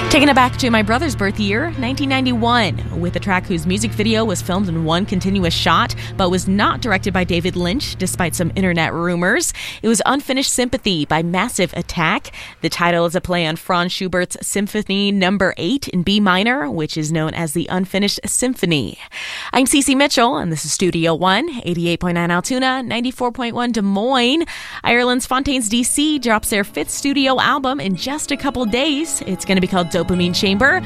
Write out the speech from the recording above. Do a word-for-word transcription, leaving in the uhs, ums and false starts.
Taking it back to my brother's birth year, nineteen ninety-one, with a track whose music video was filmed in one continuous shot, but was not directed by David Lynch, despite some internet rumors. It was Unfinished Sympathy by Massive Attack. The title is a play on Franz Schubert's Symphony Number eight in B minor, which is known as the Unfinished Symphony. I'm Cece Mitchell, and this is Studio One, eighty-eight point nine Altoona, ninety-four point one Des Moines. Ireland's Fontaines D C drops their fifth studio album in just a couple days. It's going to be called Dopamine Chamber.